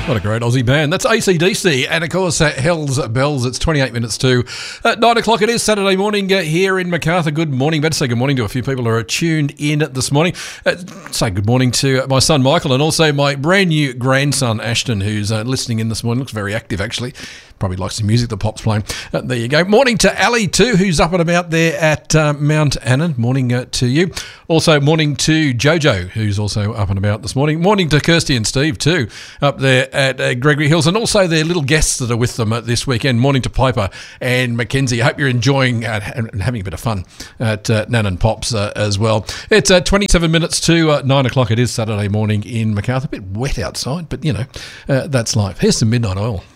What a great Aussie band. That's AC/DC. And, of course, Hell's Bells. It's 28 minutes to 9 o'clock. It is Saturday morning here in Macarthur. Good morning. Better say good morning to a few people who are tuned in this morning. Say good morning to my son, Michael, and also my brand new grandson, Ashton, who's listening in this morning. Looks very active, actually. Probably likes the music the Pop's playing. There you go. Morning to Ali, too, who's up and about there at Mount Annan. Morning to you. Also, morning to Jojo, who's also up and about this morning. Morning to Kirsty and Steve, too, up there at Gregory Hills, and also their little guests that are with them this weekend. Morning to Piper and Mackenzie. I hope you're enjoying and having a bit of fun at Nan and Pops as well. It's 27 minutes to 9 o'clock. It is Saturday morning in Macarthur. A bit wet outside, but, you know, that's life. Here's some Midnight Oil.